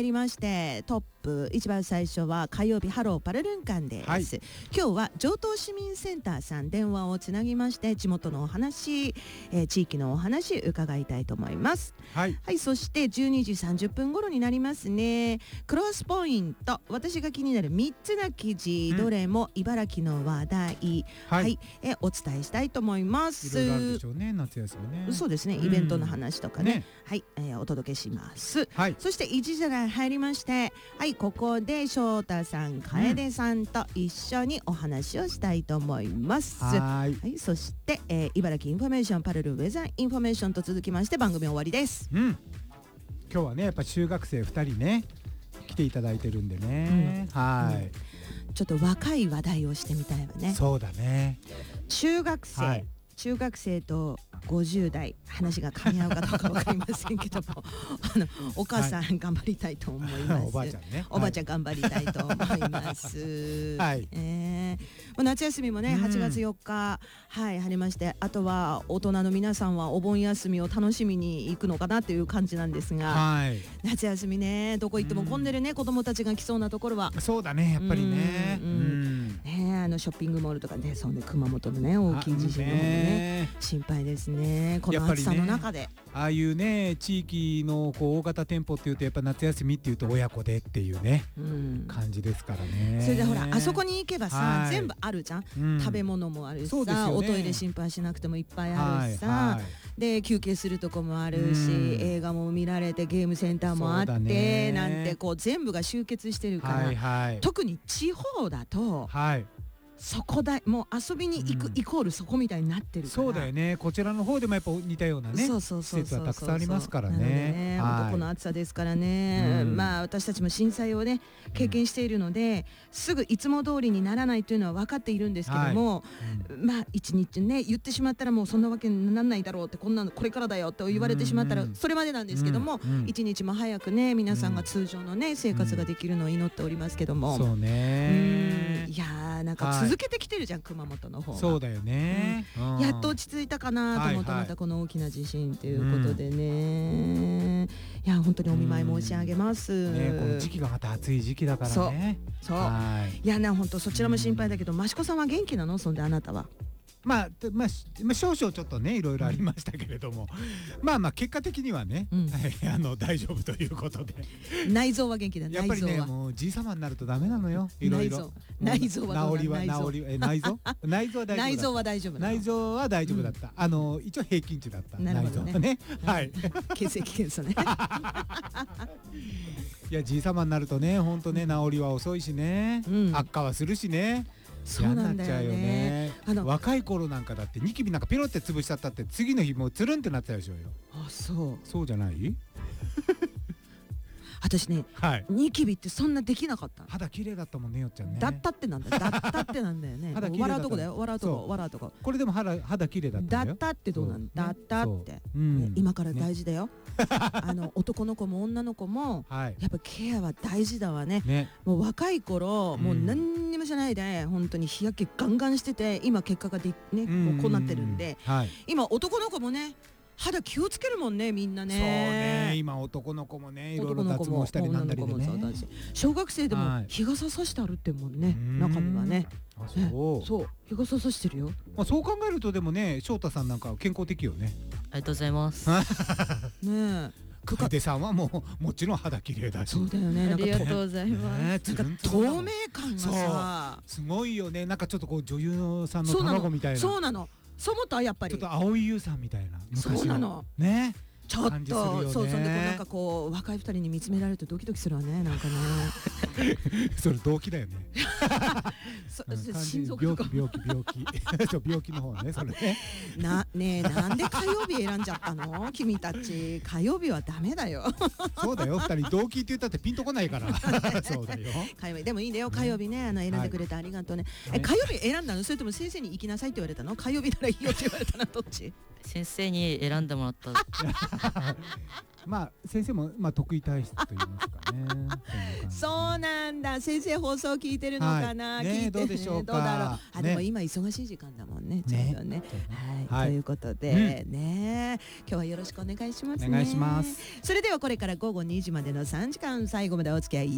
りまして、トップ一番最初は火曜日ハローパルルンカンです、はい、今日は城東市民センターさん電話をつなぎまして、地元のお話、地域のお話伺いたいと思います。はい、はい、そして12時30分頃になりますね。クロスポイント、私が気になる3つの記事、どれも茨城の話題、はい、お伝えしたいと思います。 いろいろあるでしょうね、夏休みね。 そうですね、イベントの話とかね、はい、お届けします。はい、そして1時が入りまして、はい、ここで翔太さん、楓さんと一緒にお話をしたいと思います。はい、そして、茨城インフォメーションパルルウェザーインフォメーションと続きまして番組終わりです。 今日はね、やっぱ中学生2人ね来ていただいてるんでね、はい、 ちょっと若い話題をしてみたいわね。 そうだね。 中学生と50代、話が噛み合うかどうか分かりませんけどもお母さん頑張りたいと思います。 おばあちゃんね、 おばあちゃん頑張りたいと思います。はい、夏休みもね8月4日、はい、晴れまして、あとは大人の皆さんはお盆休みを楽しみに行くのかなという感じなんですが、はい、夏休みね、どこ行っても混んでるね、子供たちが来そうなところは。 そうだね、やっぱりね、 ショッピングモールとかね、そうね、熊本のね大きい地震の方もね心配ですね、この暑さの中で。 ああいうね地域のこう大型店舗っていうと、やっぱ夏休みっていうと親子でっていうね、感じですからね。 それでほら、あそこに行けばさ、全部あるじゃん、食べ物もあるしさ、おトイレ心配しなくてもいっぱいあるしさ、で休憩するとこもあるし、映画も見られて、ゲームセンターもあって、なんてこう全部が集結してるから、特に地方だと、そこだ、もう遊びに行くイコールそこみたいになってるから。 そうだよね、こちらの方でもやっぱ似たようなね施設はたくさんありますからね。 この暑さですからね、まあ私たちも震災をね経験しているので、すぐいつも通りにならないというのは分かっているんですけども、まあ一日ね言ってしまったらもうそんなわけにならないだろうって、こんなのこれからだよって言われてしまったらそれまでなんですけども、一日も早くね皆さんが通常のね生活ができるのを祈っておりますけども。 そうね、 いやー、なんか続けてきてるじゃん、熊本の方は。 そうだよね、 やっと落ち着いたかなと思って、またこの大きな地震ということでね、いや本当にお見舞い申し上げます。 この時期がまた暑い時期だからね。そう、 いやね、本当そちらも心配だけど、益子さんは元気なの？そんであなたは。 まあ少々ちょっとねいろいろありましたけれども、まあ結果的にはね、大丈夫ということで。 内臓は元気だ。 やっぱりね、もうじいさまになるとダメなのよ、いろいろ。 内臓は治りは内臓内臓は大丈夫。 内臓は大丈夫だった。一応平均値だった。内臓はね。はい。 血液検査ね。 いや、じいさまになるとね、本当ね、治りは遅いしね、悪化はするしね。 そうなんだよね。 若い頃なんかだってニキビなんかピロって潰しちゃったって、次の日もうつるんってなってたでしょうよ。 あ、そうじゃない？ 私ね、ニキビってそんなできなかった。 肌綺麗だったもんね、よっちゃんね。 だったってなんだよね。笑うとこだよ、笑うとこ。 これでも肌綺麗だったんだよ。 だったってどうなんだったって。今から大事だよ。男の子も女の子もやっぱケアは大事だわね。もう若い頃もう何にもしないで本当に日焼けガンガンしてて、今結果がねこうなってるんで、今男の子もね肌気をつけるもんね、みんなね。 そうね、今男の子もねいろいろ脱毛したりなんだりでね。 小学生でも日傘さしてあるってもんね、中にはね。そう日傘さしてるよ。 そう考えるとでもね、翔太さんなんか健康的よね。 ありがとうございます。 ねえ、 楓さんはもちろん肌綺麗だし。 そうだよね。 ありがとうございます。 透明感がさすごいよね。なんかちょっとこう女優さんの卵みたいな。 そうなの。そう思った、やっぱりちょっと蒼井優さんみたいな。 そうなのね。 ちょっとそうでなんかこう若い二人に見つめられるとドキドキするわね、なんかね。 それ動機だよね。 心臓とか病気の方ね、それね。 ねえ、なんで火曜日選んじゃったの？君たち火曜日はダメだよ。 そうだよ、二人動機って言ったってピンとこないから。そうだよ。 火曜日でもいいんだよ、火曜日ね、選んでくれてありがとうね。火曜日選んだの？それとも先生に行きなさいって言われたの？火曜日ならいいよって言われたの？どっち？ 先生に選んでもらった。 まあ先生も得意体質と言いますかね。 そうなんだ。先生放送聞いてるのかな。聞いてどうでしょうか。 どうだろう。あ、でも今忙しい時間だもんね。ちょうどね。はい。ということでね、今日はよろしくお願いしますね。 お願いします。 それではこれから午後2時までの3時間、最後までお付き合い